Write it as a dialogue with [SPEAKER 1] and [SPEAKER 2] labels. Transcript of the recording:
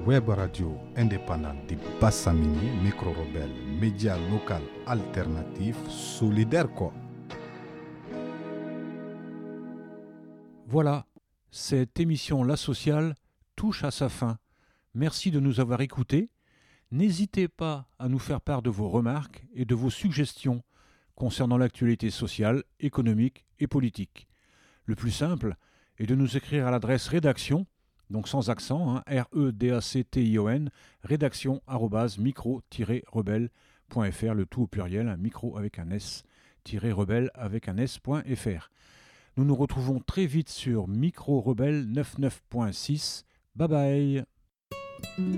[SPEAKER 1] web radio indépendante de Bassamini, micro-rebelle, média local alternatif, solidaire quoi.
[SPEAKER 2] Voilà, cette émission La Sociale touche à sa fin. Merci de nous avoir écoutés. N'hésitez pas à nous faire part de vos remarques et de vos suggestions concernant l'actualité sociale, économique et politique. Le plus simple est de nous écrire à l'adresse rédaction, donc sans accent, REDACTION, rédaction @micro-rebelle.fr, le tout au pluriel, micro avec un S, rebelle avec un S.fr. Nous nous retrouvons très vite sur Micro Rebelle 99.6. Bye bye.